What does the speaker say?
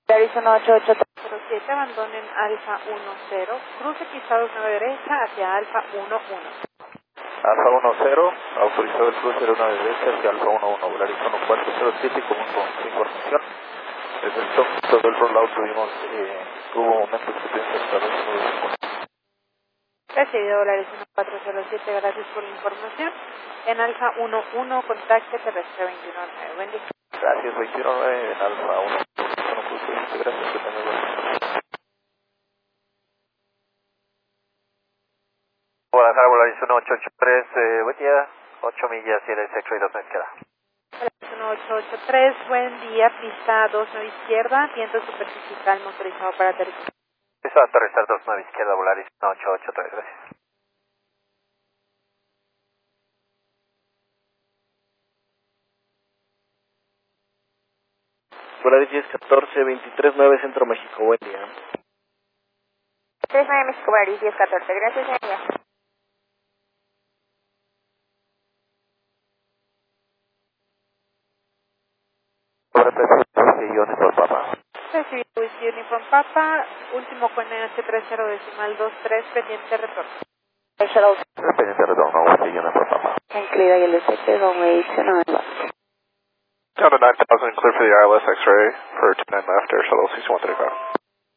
Arizona 88307, abandonen Alfa 10, cruce pisados 9 derecha hacia Alfa 11. Alfa 10, autorizado el cruce de una derecha hacia Alfa 11, Arizona 407, común con información. Desde el top del rollout hubo momentos que tuvimos que estar Recibido Arizona 407, gracias por la información. En Alfa 11, contacte terrestre 219. Buen día. Gracias, 219 en Alfa 1. Gracias, que tengas buen. Guadalajara, Arizona 883, buen día, 8 millas y el X-Ray 2 me queda. Arizona 883, buen día, pista 29 izquierda, viento superficial motorizado para aterrizar. Eso, aterrizar 29 izquierda, volar Arizona 883, gracias. Polaris 1014, 239, Centro México, buen día. 39 México, Polaris 1014, gracias, señor. Uniform Papa. Recibido Whisky Uniform Papa, último con NH30 decimal 23, pendiente retorno. Pendiente retorno, Whisky Uniform Papa. Incluida y el detecte runway 29 left. Down to 9000, clear for the ILS X-Ray for 29 left, Air Shuttle 6135.